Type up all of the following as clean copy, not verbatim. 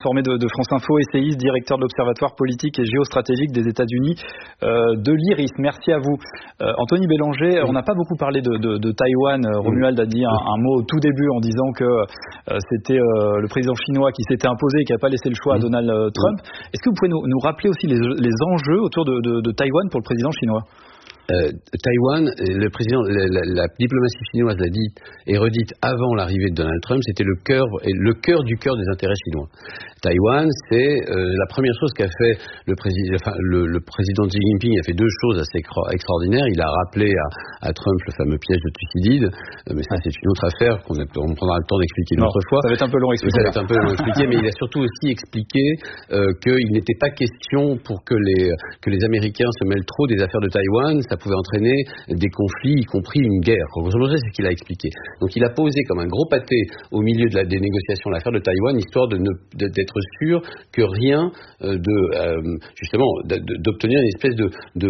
informé de France Info, essayiste, directeur de l'Observatoire politique et géostratégique des États-Unis de l'IRIS. Merci à vous. Anthony Bélanger, on n'a pas beaucoup parlé de Taïwan. Romuald a dit un mot au tout début en disant que c'était le président chinois qui s'était imposé et qui n'a pas laissé le choix à Donald Trump. Est-ce que vous pouvez nous rappeler aussi les enjeux autour de Taïwan pour le président chinois ? Taïwan, le président, la diplomatie chinoise l'a dit et redite avant l'arrivée de Donald Trump, c'était le cœur du cœur des intérêts chinois. Taïwan, c'est la première chose qu'a fait le président Xi Jinping a fait deux choses assez extraordinaires. Il a rappelé à Trump le fameux piège de Thucydide, mais ça c'est une autre affaire qu'on prendra le temps d'expliquer une autre fois. Ça va être un peu long à expliquer. Ça va être un peu long à expliquer, mais il a surtout aussi expliqué qu'il n'était pas question pour que les Américains se mêlent trop des affaires de Taïwan. Ça pouvait entraîner des conflits, y compris une guerre. Grosso modo, c'est ce qu'il a expliqué. Donc il a posé comme un gros pâté au milieu des négociations l'affaire de Taïwan, histoire d'être sûr que rien justement d'obtenir une espèce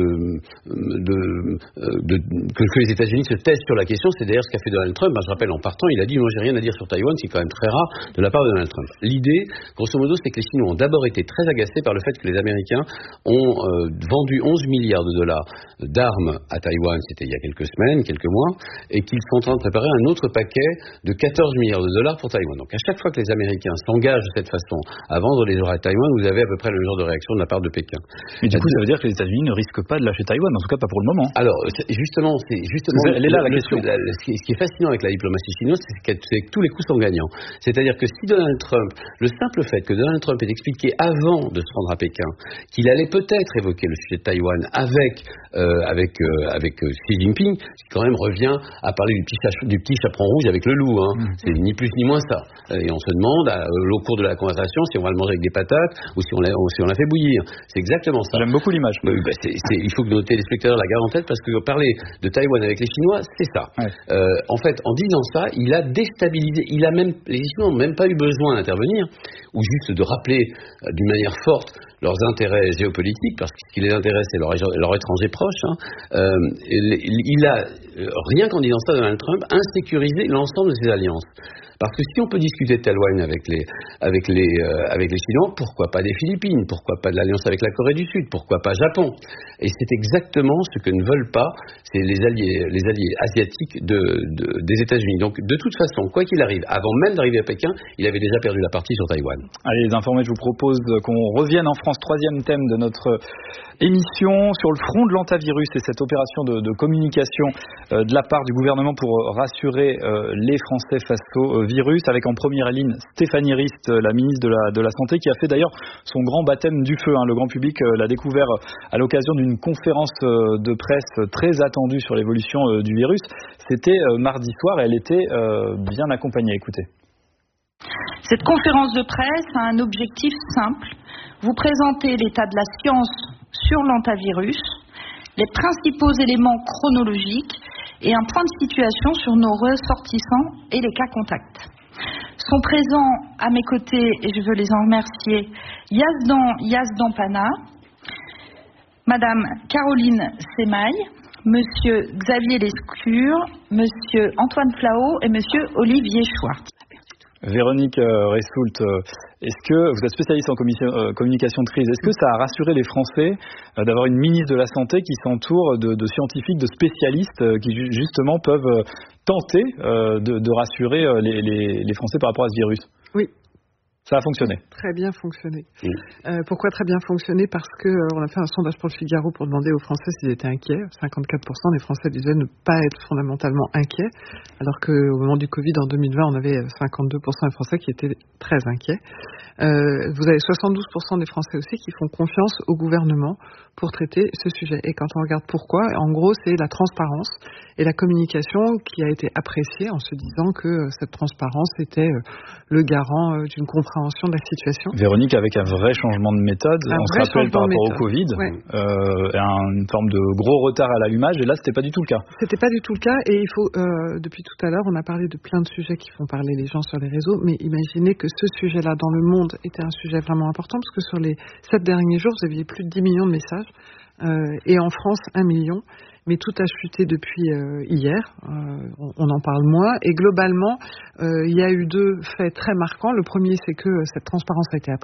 que les États-Unis se taisent sur la question. C'est d'ailleurs ce qu'a fait Donald Trump. Je rappelle, en partant, il a dit moi j'ai rien à dire sur Taïwan, c'est quand même très rare de la part de Donald Trump. L'idée, grosso modo, c'est que les Chinois ont d'abord été très agacés par le fait que les Américains ont vendu 11 milliards de dollars d'armes à Taïwan, c'était il y a quelques semaines, quelques mois, et qu'ils sont en train de préparer un autre paquet de 14 milliards de dollars pour Taïwan. Donc à chaque fois que les Américains s'engagent de cette façon à vendre les oreilles à Taïwan, vous avez à peu près le genre de réaction de la part de Pékin. Mais du coup, ça veut dire que les États-Unis ne risquent pas de lâcher Taïwan, en tout cas pas pour le moment. Alors, justement, elle est là la question. Ce qui est fascinant avec la diplomatie chinoise, c'est que tous les coups sont gagnants. C'est-à-dire que si Donald Trump, le simple fait que Donald Trump ait expliqué avant de se rendre à Pékin qu'il allait peut-être évoquer le sujet de Taïwan avec Xi Jinping, qui quand même revient à parler du petit chaperon rouge avec le loup. C'est ni plus ni moins ça. Et on se demande au cours de la conversation si on va le manger avec des patates ou si on l'a fait bouillir. C'est exactement ça. J'aime beaucoup l'image. Il faut que nos téléspectateurs la gardent en tête parce que parler de Taïwan avec les Chinois, c'est ça. Ouais. En fait, en disant ça, il a déstabilisé. Les Chinois n'ont même pas eu besoin d'intervenir ou juste de rappeler d'une manière forte leurs intérêts géopolitiques, parce que ce qui les intéresse, c'est leur étranger proche. Il a, rien qu'en disant ça, Donald Trump, insécurisé l'ensemble de ses alliances. Parce que si on peut discuter de Taïwan avec les Chinois, pourquoi pas des Philippines? Pourquoi pas de l'alliance avec la Corée du Sud? Pourquoi pas Japon? Et c'est exactement ce que ne veulent pas les alliés asiatiques des États-Unis. Donc, de toute façon, quoi qu'il arrive, avant même d'arriver à Pékin, il avait déjà perdu la partie sur Taïwan. Allez, les informés, je vous propose qu'on revienne en France, troisième thème de notre émission, sur le front de l'antavirus et cette opération de communication de la part du gouvernement pour rassurer les Français face au virus, avec en première ligne Stéphanie Rist, la ministre de la Santé, qui a fait d'ailleurs son grand baptême du feu. Le grand public l'a découvert à l'occasion d'une conférence de presse très attendue sur l'évolution du virus. C'était mardi soir et elle était bien accompagnée. Écoutez. Cette conférence de presse a un objectif simple: vous présenter l'état de la science sur l'antavirus, les principaux éléments chronologiques et un point de situation sur nos ressortissants et les cas contacts. Sont présents à mes côtés, et je veux les en remercier, Yazdan Pana, Madame Caroline Semaille, Monsieur Xavier Lescure, Monsieur Antoine Flao et Monsieur Olivier Schwartz. Véronique Ressoult, est-ce que vous êtes spécialiste en communication de crise, est-ce que ça a rassuré les Français d'avoir une ministre de la Santé qui s'entoure de scientifiques, de spécialistes qui justement peuvent tenter de rassurer les Français par rapport à ce virus? Oui. Ça a fonctionné. Très bien fonctionné. Pourquoi très bien fonctionné? Parce que on a fait un sondage pour le Figaro pour demander aux Français s'ils étaient inquiets. 54% des Français disaient ne pas être fondamentalement inquiets, alors qu'au moment du Covid en 2020, on avait 52% des Français qui étaient très inquiets. Vous avez 72% des Français aussi qui font confiance au gouvernement pour traiter ce sujet. Et quand on regarde pourquoi, en gros, c'est la transparence et la communication qui a été appréciée en se disant que cette transparence était le garant d'une compréhension de la situation. Véronique, avec un vrai changement de méthode, on se rappelle par rapport au Covid, une forme de gros retard à l'allumage, et là, c'était pas du tout le cas. C'était pas du tout le cas, et il faut, depuis tout à l'heure, on a parlé de plein de sujets qui font parler les gens sur les réseaux, mais imaginez que ce sujet-là dans le monde était un sujet vraiment important, parce que sur les 7 derniers jours, vous aviez plus de 10 millions de messages, et en France, 1 million. Mais tout a chuté depuis hier, on en parle moins, et globalement, il y a eu 2 faits très marquants. Le premier, c'est que cette transparence a été appréciée.